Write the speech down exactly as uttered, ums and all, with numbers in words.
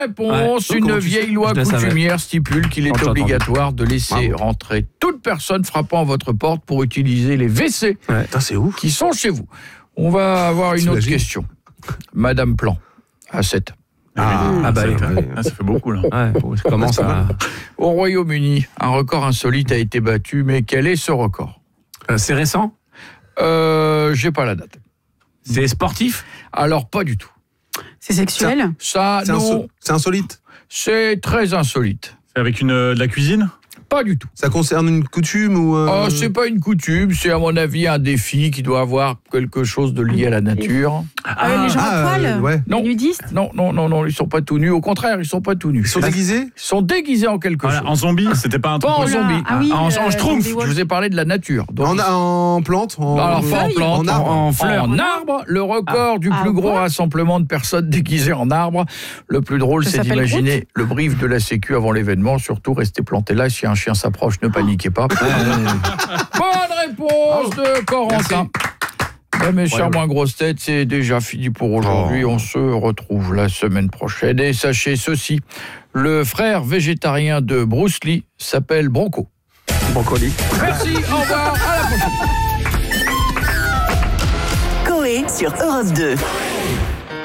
Réponse, Ouais. une Oh, vieille sais loi coutumière stipule qu'il est Quand obligatoire de laisser Bravo. rentrer toute personne frappant à votre porte pour utiliser les W C Ouais. Putain, c'est ouf. qui sont chez vous. On va avoir une autre T'imagines question. Madame Plan, à sept. Ah, ah bah, ça, oui. ah, ça fait beaucoup, là. Ouais, bon, ça commence à... Au Royaume-Uni, un record insolite a été battu, mais quel est ce record ? Euh, C'est récent ? Euh, j'ai pas la date. C'est sportif ? Alors, pas du tout. C'est sexuel ? Ça, C'est, non, inso- c'est insolite. c'est très insolite. C'est avec une, euh, de la cuisine? Pas du tout. Ça concerne une coutume ou. euh, Oh, c'est pas une coutume, c'est à mon avis un défi qui doit avoir quelque chose de lié à la nature. Ah, les gens ah, à poil euh, ouais. Non. Les nudistes ? Non, non, non, non, ils sont pas tout nus. Au contraire, ils sont pas tout nus. Ils sont déguisés. Ils sont déguisés en quelque Voilà, chose. en zombie, c'était pas un truc. Pas en Oh là, zombie, ah oui, en, le- en schtroumpf. zombie Je vous ai parlé de la nature. Donc, En, en plante. En... alors, pas en feuilles, plante, en arbre, en, fleurs. en arbre. Le record du Ah, plus gros quoi rassemblement de personnes déguisées en arbre. Le plus drôle, Ça c'est s'appelle d'imaginer le brief de la Sécu avant l'événement. Surtout, restez plantés là. Si un chien s'approche, ne paniquez pas. Bonne réponse de Corentin. Ouais, mes chers moins grosses têtes, c'est déjà fini pour aujourd'hui. On se retrouve la semaine prochaine. Et sachez ceci, le frère végétarien de Bruce Lee s'appelle Bronco. Brocoli. Merci, au revoir, à la prochaine. Coé sur Europe deux.